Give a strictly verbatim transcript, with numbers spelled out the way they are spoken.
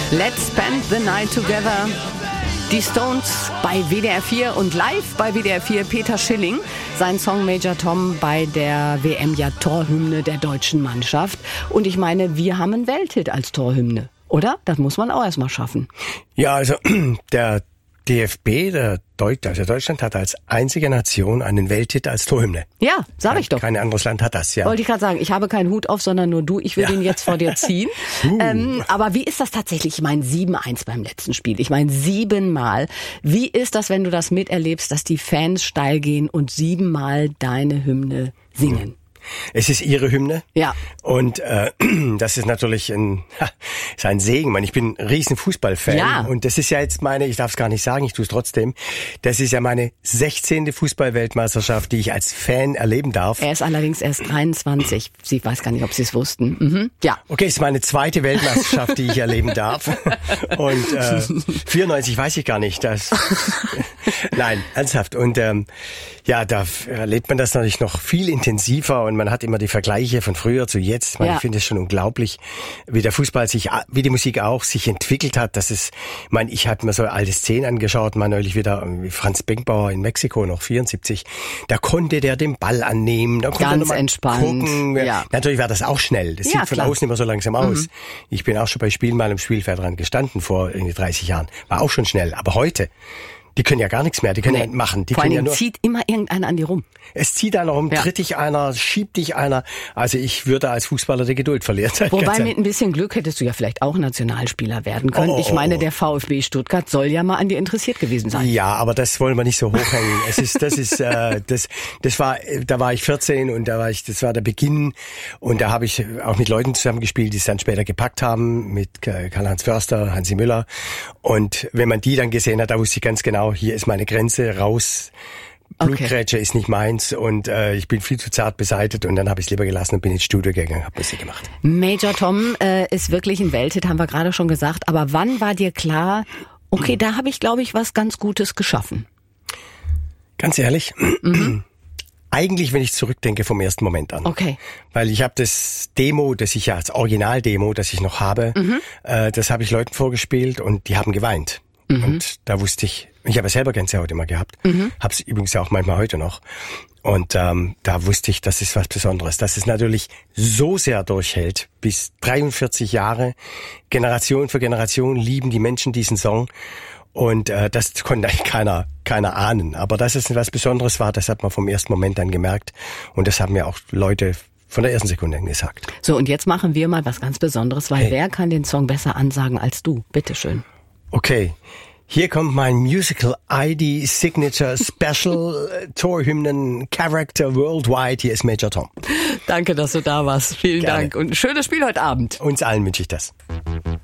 Let's Spend the Night Together. Die Stones bei W D R vier und live bei W D R vier Peter Schilling. Sein Song Major Tom bei der W M, ja Torhymne der deutschen Mannschaft. Und ich meine, wir haben einen Welthit als Torhymne, oder? Das muss man auch erstmal schaffen. Ja, also der D F B, der Deut- also Deutschland hat als einzige Nation einen Welthit als Torhymne. Ja, sag ich doch. Kein anderes Land hat das, ja. Wollte ich gerade sagen, ich habe keinen Hut auf, sondern nur du. Ich will ja. den jetzt vor dir ziehen. uh. ähm, aber wie ist das tatsächlich? Ich meine, sieben eins beim letzten Spiel. Ich meine, siebenmal. Wie ist das, wenn du das miterlebst, dass die Fans steil gehen und siebenmal deine Hymne singen? Hm. Es ist ihre Hymne. Ja. Und äh, das ist natürlich ein, ha, ist ein Segen. Ich bin ein riesen Fußballfan. Ja. Und das ist ja jetzt meine, ich darf es gar nicht sagen, ich tue es trotzdem, das ist ja meine sechzehnte Fußball-Weltmeisterschaft, die ich als Fan erleben darf. Er ist allerdings erst dreiundzwanzig. Sie weiß gar nicht, ob Sie es wussten. Mhm. Ja. Okay, es ist meine zweite Weltmeisterschaft, die ich erleben darf. Und äh, vierundneunzig weiß ich gar nicht. Das, nein, ernsthaft. Und ähm, ja, da erlebt man das natürlich noch viel intensiver und man hat immer die Vergleiche von früher zu jetzt. Ich, meine, ja. ich finde es schon unglaublich, wie der Fußball sich, wie die Musik auch sich entwickelt hat. Das ist, ich meine, ich hatte mir so alte Szenen angeschaut, mal neulich wieder wie Franz Beckenbauer in Mexiko noch vierundsiebzig. Da konnte der den Ball annehmen, da konnte Ganz er noch mal entspannt. gucken. Ja. Natürlich war das auch schnell. Das ja, sieht von klar. außen immer so langsam aus. Mhm. Ich bin auch schon bei Spielen mal am Spielfeldrand gestanden vor irgendwie dreißig Jahren. War auch schon schnell. Aber heute, die können ja gar nichts mehr, die können nee. ja machen. Die Vor können allen Dingen ja nur, zieht immer irgendeiner an dir rum. Es zieht einer rum, ja. tritt dich einer, schiebt dich einer. Also ich würde als Fußballer die Geduld verlieren. Wobei mit ein bisschen Glück hättest du ja vielleicht auch Nationalspieler werden können. Oh, oh, ich meine, oh. der VfB Stuttgart soll ja mal an dir interessiert gewesen sein. Ja, aber das wollen wir nicht so hochhängen. Es ist, das ist, äh, das, das war, da war ich vierzehn und da war ich, das war der Beginn und da habe ich auch mit Leuten zusammengespielt, die es dann später gepackt haben, mit Karl-Heinz Förster, Hansi Müller. Und wenn man die dann gesehen hat, da wusste ich ganz genau, hier ist meine Grenze, raus. Blutgrätsche okay. ist nicht meins und äh, ich bin viel zu zart beseitigt und dann habe ich es lieber gelassen und bin ins Studio gegangen, habe Musik gemacht. Major Tom äh, ist wirklich ein Welthit, haben wir gerade schon gesagt. Aber wann war dir klar, okay, da habe ich, glaube ich, was ganz Gutes geschaffen? Ganz ehrlich, mhm. eigentlich, wenn ich zurückdenke, vom ersten Moment an. Okay. Weil ich habe das Demo, das ich ja als Original-Demo, das ich noch habe, mhm. äh, das habe ich Leuten vorgespielt und die haben geweint. Mhm. Und da wusste ich, ich habe ja selber Gänsehaut immer gehabt, mhm. habe es übrigens auch manchmal heute noch. Und ähm, da wusste ich, das ist was Besonderes. Dass es natürlich so sehr durchhält, bis dreiundvierzig Jahre, Generation für Generation lieben die Menschen diesen Song. Und äh, das konnte eigentlich keiner, keiner ahnen. Aber dass es was Besonderes war, das hat man vom ersten Moment an gemerkt. Und das haben mir auch Leute von der ersten Sekunde gesagt. So, und jetzt machen wir mal was ganz Besonderes, weil hey. wer kann den Song besser ansagen als du? Bitteschön. Okay, hier kommt mein Musical I D Signature Special Torhymnen Character Worldwide. Hier ist Major Tom. Danke, dass du da warst. Vielen Gerne. Dank und ein schönes Spiel heute Abend. Uns allen wünsche ich das.